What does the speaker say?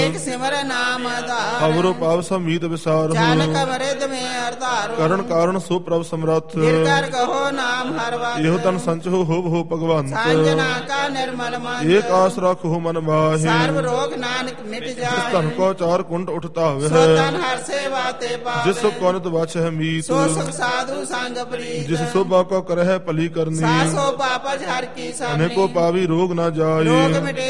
ਸਿਮਰ ਨਾਮ ਆਧਾਰ ਅਵਰੋ ਪਾਵ ਸਮੀਤ ਵਿਸਾਰ ਚਾਨਕ ਅਮਰਿਤ ਮੇ ਅਰਧਾਰੋ ਕਰਨ ਕਾਰਨ ਸੋ ਪ੍ਰਭ ਸਮਰੱਥ ਫਿਰ ਕਰ ਕਹੋ ਨਾਮ ਹਰ ਵਾਰ ਇਹੋ ਤਨ ਸੰਚ ਹੋ ਹੋ ਭਗਵੰਤ ਸਾਂਜਨਾ ਕਾ ਨਿਰਮਲ ਮਨ ਏਕ ਆਸ ਰੱਖੋ ਮਨ ਮਾਹੀ ਸਰਬ ਰੋਗ ਨਾਨਕ ਮਿਟ ਜਿਸ ਜਾਏ ਧਨ ਕੋ ਚਾਰ ਕੁੰਟ ਉਠਤਾ ਸੋ ਹੋਵੇ ਤਨ ਹਰ ਸੇਵਾ ਤੇ ਪਾਵੇ ਜਿਸ ਕੋਨਤ ਬਚ ਹੈ ਮੀਤ ਸੋ ਸੁਖ ਸਾਧੂ ਸੰਗ ਪ੍ਰੀਤ ਜਿਸ ਸੋਭਾ ਕੋ ਕਰਹਿ ਭਲੀ ਕਰਨੀ ਸਾਸੋ ਪਾਪਜ ਹਰ ਕੀ ਸਾਮੀ ਅਨੇਕੋ ਪਾਵੀ ਰੋਗ ਨਾ ਜਾਏ ਰੋਗ ਮਿਟੇ